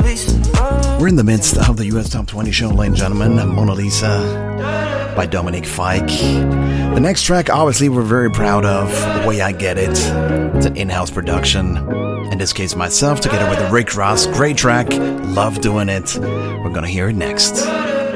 We're in the midst of the US Top 20 show, ladies and gentlemen. Mona Lisa by Dominique Fike. The next track, obviously, we're very proud of. The Way I Get It. It's an in-house production. In this case, myself, together with Rick Ross. Great track. Love doing it. We're gonna hear it next.